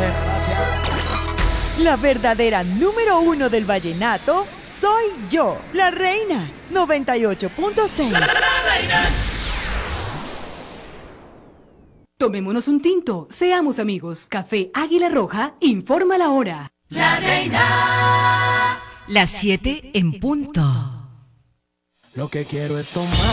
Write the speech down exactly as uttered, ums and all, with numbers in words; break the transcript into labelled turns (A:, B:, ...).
A: gracias.
B: La verdadera número uno del vallenato soy yo, la reina. noventa y ocho punto seis.
C: La, la, la reina.
D: Tomémonos un tinto, seamos amigos. Café Águila Roja informa la hora.
C: La reina.
E: Las siete en punto.
F: Lo que quiero es tomar